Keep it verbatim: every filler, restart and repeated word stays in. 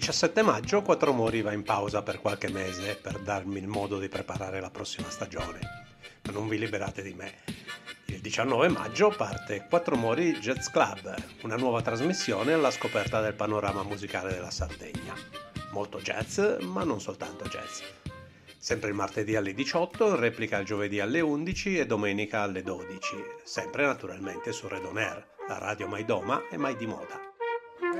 diciassette maggio Quattro Mori va in pausa per qualche mese per darmi il modo di preparare la prossima stagione. Ma non vi liberate di me. Il diciannove maggio parte Quattro Mori Jazz Club, una nuova trasmissione alla scoperta del panorama musicale della Sardegna. Molto jazz, ma non soltanto jazz. Sempre il martedì alle diciotto, replica il giovedì alle undici e domenica alle dodici, sempre naturalmente su Red On Air, la radio mai doma e mai di moda.